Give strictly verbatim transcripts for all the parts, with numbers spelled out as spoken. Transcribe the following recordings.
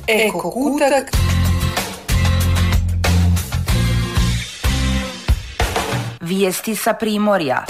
Eko kutak. Vijesti sa Primorja.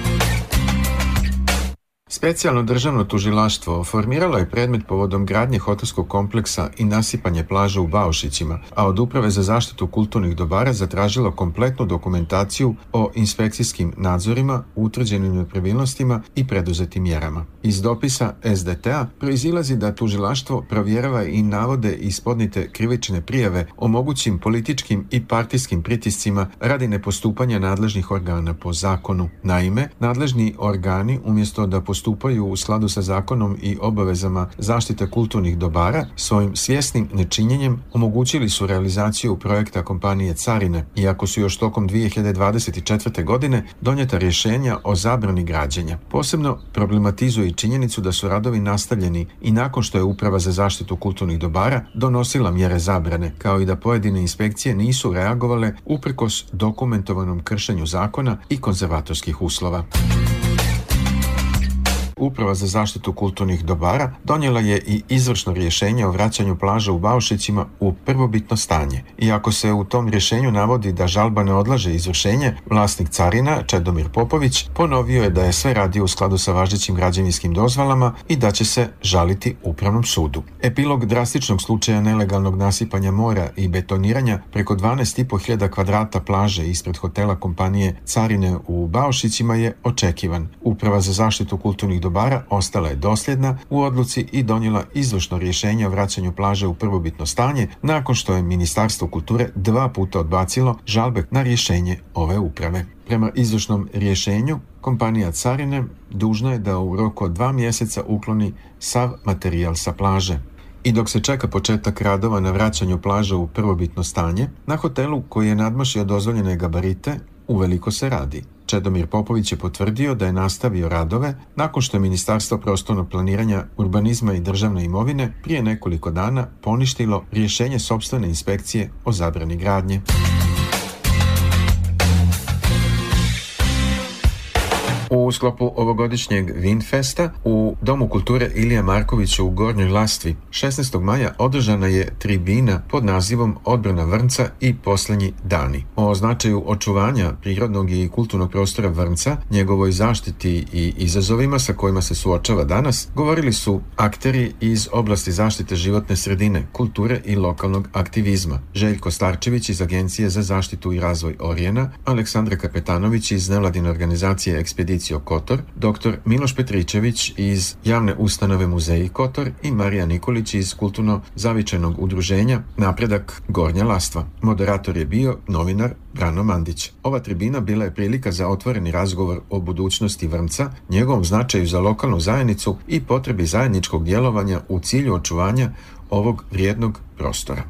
Specijalno državno tužilaštvo formiralo je predmet povodom gradnje hotelskog kompleksa i nasipanje plaža u Baušićima, a od Uprave za zaštitu kulturnih dobara zatražilo kompletnu dokumentaciju o inspekcijskim nadzorima, utvrđenim nepravilnostima i preduzetim mjerama. Iz dopisa S D T-a proizilazi da tužilaštvo provjerava i navode iz podnijete krivične prijave o mogućim političkim i partijskim pritiscima radi nepostupanja nadležnih organa po zakonu. Naime, nadležni organi umjesto da postupaju u skladu sa zakonom i obavezama zaštite kulturnih dobara, svojim svjesnim nečinjenjem omogućili su realizaciju projekta kompanije Carine, iako su još tokom dvije hiljade dvadeset četvrte. godine donijeta rješenja o zabrani građenja. Posebno problematizuje i činjenicu da su radovi nastavljeni i nakon što je Uprava za zaštitu kulturnih dobara donosila mjere zabrane, kao i da pojedine inspekcije nisu reagovale uprkos dokumentovanom kršenju zakona i konzervatorskih uslova. Uprava za zaštitu kulturnih dobara donijela je i izvršno rješenje o vraćanju plaža u Baušićima u prvobitno stanje. Iako se u tom rješenju navodi da žalba ne odlaže izvršenje, vlasnik Carina, Čedomir Popović, ponovio je da je sve radio u skladu sa važećim građevinskim dozvolama i da će se žaliti Upravnom sudu. Epilog drastičnog slučaja nelegalnog nasipanja mora i betoniranja preko dvanaest i po hiljada kvadrata plaže ispred hotela kompanije Carine u Baušićima je očekivan. Uprava za zaštitu kulturnih dobara ostala je dosljedna u odluci i donijela izvršno rješenje o vraćanju plaže u prvobitno stanje nakon što je Ministarstvo kulture dva puta odbacilo žalbe na rješenje ove uprave. Prema izvršnom rješenju, kompanija Carine dužna je da u roku od dva mjeseca ukloni sav materijal sa plaže. I dok se čeka početak radova na vraćanju plaže u prvobitno stanje, na hotelu koji je nadmašio dozvoljene gabarite, uveliko se radi. Čedomir Popović je potvrdio da je nastavio radove nakon što je Ministarstvo prostornog planiranja, urbanizma i državne imovine prije nekoliko dana poništilo rješenje sopstvene inspekcije o zabrani gradnje. U sklopu ovogodišnjeg Vinfesta u Domu kulture Ilija Marković u Gornjoj Lastvi šesnaestog maja održana je tribina pod nazivom Odbrana Vrnca i posljednji dani. O značaju očuvanja prirodnog i kulturnog prostora Vrnca, njegovoj zaštiti i izazovima sa kojima se suočava danas, govorili su akteri iz oblasti zaštite životne sredine, kulture i lokalnog aktivizma. Željko Starčević iz Agencije za zaštitu i razvoj Orijena, Aleksandra Kapetanović iz nevladine organizacije Ekspedicija Kotor, doktor Miloš Petričević iz javne ustanove Muzeji Kotor i Marija Nikolić iz kulturno zavičajnog udruženja Napredak Gornja Lastva. Moderator je bio novinar Brano Mandić. Ova tribina bila je prilika za otvoreni razgovor o budućnosti Vrnca, njegovom značaju za lokalnu zajednicu i potrebi zajedničkog djelovanja u cilju očuvanja ovog vrijednog prostora.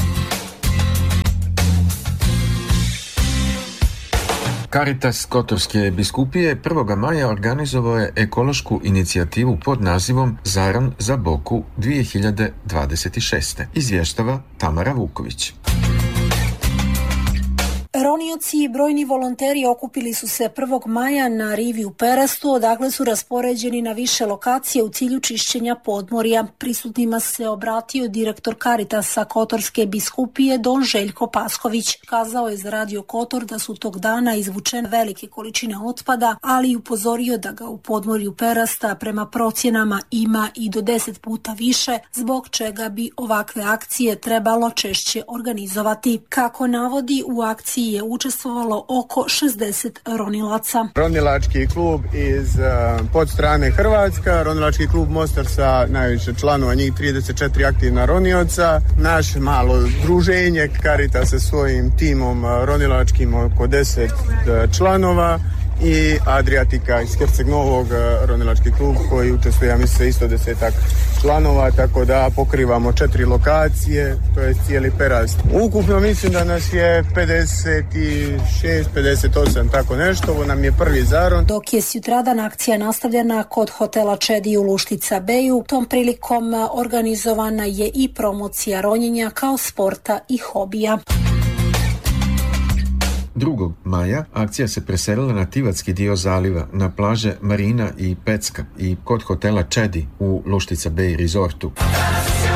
Caritas Kotorske biskupije prvog maja organizovao je ekološku inicijativu pod nazivom Zaran za Boku dvije hiljade dvadeset šeste. Izvještava Tamara Vuković. Ronioci i brojni volonteri okupili su se prvog maja na rivi u Perastu, odakle su raspoređeni na više lokacije u cilju čišćenja podmorja. Prisutnima se obratio direktor Caritasa Kotorske biskupije don Željko Pasković. Kazao je za Radio Kotor da su tog dana izvučene velike količine otpada, ali i upozorio da ga u podmorju Perasta prema procjenama ima i do deset puta više, zbog čega bi ovakve akcije trebalo češće organizovati. Kako navodi, u akciji je učestvovalo oko šezdeset ronilaca. Ronilački klub iz uh, podstrane Hrvatska, ronilački klub Mostar sa najviše članova, njih trideset četiri aktivna ronioca, naš malo druženje Carita sa svojim timom uh, ronilačkim oko deset uh, članova i Adriatika iz Herceg Novog, ronilački klub koji učestvuje, ja mislim, isto desetak članova, tako da pokrivamo četiri lokacije, to je cijeli Perast. Ukupno mislim da nas je pedeset šest pedeset osam, tako nešto, ovo nam je prvi zaron. Dok je sutradan akcija nastavljena kod hotela Čedi u Luštica Beju, tom prilikom organizovana je i promocija ronjenja kao sporta i hobija. drugog maja akcija se preselila na Tivatski dio zaliva, na plaže Marina i Pecka i kod hotela Čedi u Luštica Bay Resortu.